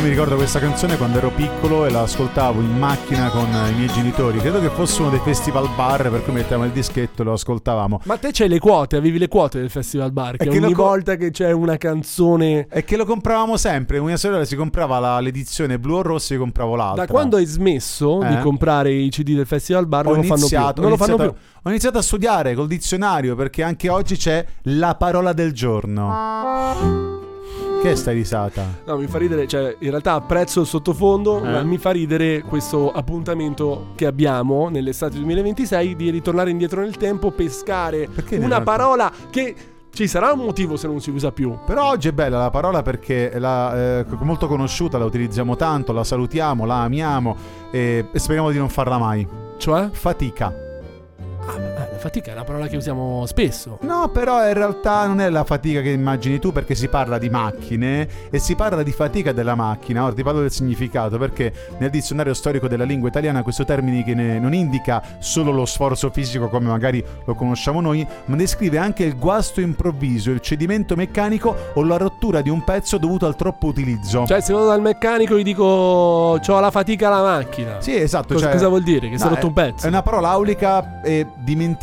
mi ricordo questa canzone quando ero piccolo e la ascoltavo in macchina con i miei genitori. Credo che fosse uno dei festival bar, per cui mettevamo il dischetto e lo ascoltavamo. Ma te c'hai le quote, avevi le quote del festival bar, che ogni volta che c'è una canzone... E che lo compravamo sempre. Mia sorella si comprava l'edizione blu o rossa, io compravo l'altra. Da quando hai smesso di comprare i CD del festival bar non lo fanno più. Ho iniziato a studiare col dizionario, perché anche oggi c'è la parola del giorno. Che sta risata? No, mi fa ridere, cioè in realtà apprezzo il sottofondo, ma mi fa ridere questo appuntamento che abbiamo nell'estate 2026 di ritornare indietro nel tempo, pescare una parola che... Ci sarà un motivo se non si usa più. Però oggi è bella la parola perché è molto conosciuta, la utilizziamo tanto, la salutiamo, la amiamo e speriamo di non farla mai. Cioè? Fatica. La fatica è una parola che usiamo spesso. No, però in realtà non è la fatica che immagini tu, perché si parla di macchine e si parla di fatica della macchina. Ora ti parlo del significato, perché nel dizionario storico della lingua italiana questo termine che non indica solo lo sforzo fisico come magari lo conosciamo noi, ma descrive anche il guasto improvviso, il cedimento meccanico o la rottura di un pezzo dovuto al troppo utilizzo. Cioè se vado dal meccanico gli dico c'ho la fatica alla macchina. Sì, esatto. Cosa vuol dire? Che si è rotto un pezzo? È una parola aulica e dimenticata